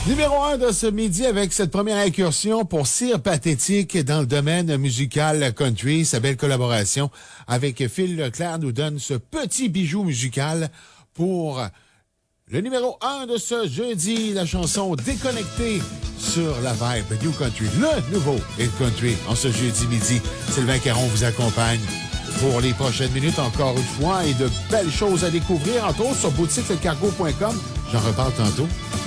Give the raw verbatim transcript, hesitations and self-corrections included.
Numéro un de ce midi avec cette première incursion pour Cire Pathétique dans le domaine musical country. Sa belle collaboration avec Phil Leclerc nous donne ce petit bijou musical pour le numéro un de ce jeudi, la chanson Déconnectée sur la vibe New Country, le nouveau Hit Country en ce jeudi midi. Sylvain Caron vous accompagne pour les prochaines minutes encore une fois et de belles choses à découvrir, entre autres sur boutique le cargo point com. J'en reparle tantôt.